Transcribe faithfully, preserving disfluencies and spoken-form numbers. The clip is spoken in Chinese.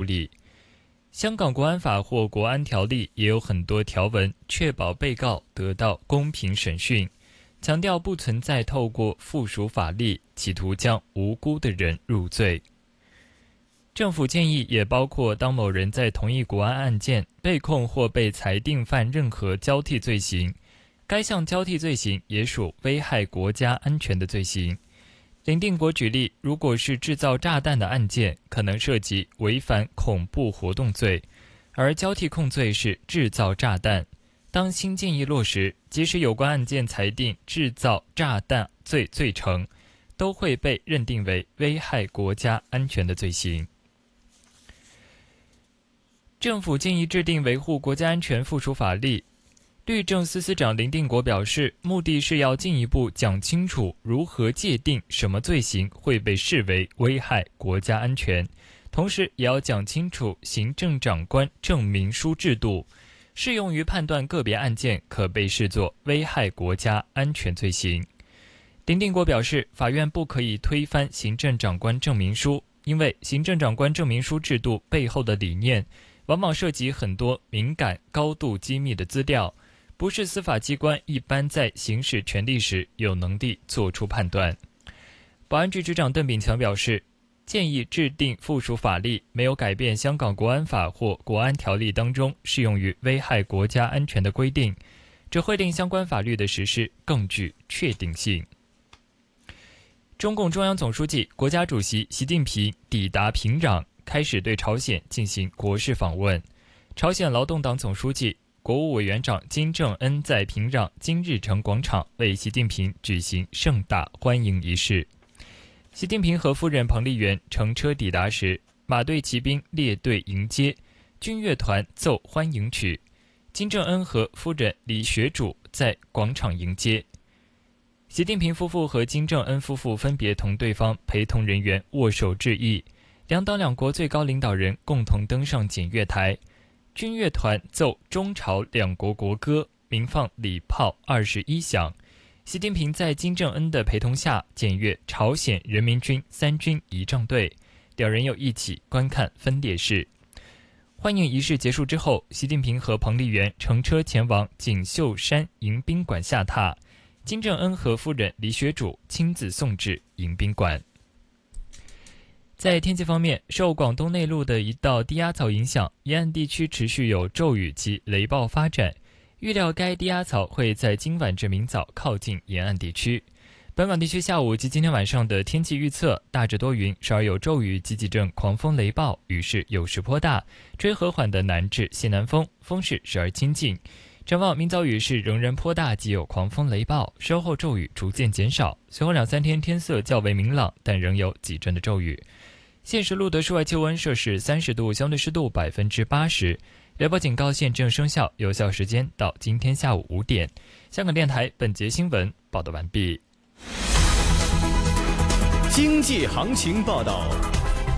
理。香港国安法或国安条例也有很多条文确保被告得到公平审讯，强调不存在透过附属法例企图将无辜的人入罪。政府建议也包括当某人在同一国安案件被控或被裁定犯任何交替罪行，该项交替罪行也属危害国家安全的罪行。林定国举例，如果是制造炸弹的案件，可能涉及违反恐怖活动罪，而交替控罪是制造炸弹。当新建议落实，即使有关案件裁定制造炸弹罪罪成，都会被认定为危害国家安全的罪行。政府建议制定维护国家安全附属法例。律政司司长林定国表示，目的是要进一步讲清楚如何界定什么罪行会被视为危害国家安全，同时也要讲清楚行政长官证明书制度，适用于判断个别案件可被视作危害国家安全罪行。林定国表示，法院不可以推翻行政长官证明书，因为行政长官证明书制度背后的理念往往涉及很多敏感、高度机密的资料，不是司法机关一般在行使权力时有能力做出判断。保安局局长邓炳强表示，建议制定附属法例没有改变香港国安法或国安条例当中适用于危害国家安全的规定，只会令相关法律的实施更具确定性。中共中央总书记、国家主席习近平抵达平壤，开始对朝鲜进行国事访问。朝鲜劳动党总书记、国务委员长金正恩在平壤金日成广场为习近平举行盛大欢迎仪式。习近平和夫人彭丽媛乘车抵达时，马队骑兵列队迎接，军乐团奏欢迎曲。金正恩和夫人李雪主在广场迎接。习近平夫妇和金正恩夫妇分别同对方陪同人员握手致意，两党两国最高领导人共同登上检阅台，军乐团奏中朝两国国歌，鸣放礼炮二十一响。习近平在金正恩的陪同下检阅朝鲜人民军三军仪仗队，两人又一起观看分列式。欢迎仪式结束之后，习近平和彭丽媛乘车前往锦绣山迎宾馆下榻，金正恩和夫人李雪主亲自送至迎宾馆。在天气方面，受广东内陆的一道低压槽影响，沿岸地区持续有骤雨及雷暴发展，预料该低压槽会在今晚至明早靠近沿岸地区。本港地区下午及今天晚上的天气预测，大致多云，时而有骤雨及几阵狂风雷暴，雨势有时颇大，吹和缓的南至西南风，风势时而清劲。展望明早雨势仍然颇大，及有狂风雷暴，稍后骤雨逐渐减少，随后两三天天色较为明朗，但仍有几阵的骤雨。现时录得室外气温摄氏三十度，相对湿度百分之八十。雷暴警告现正生效，有效时间到今天下午五点。香港电台本节新闻报道完毕。 经济行情报道。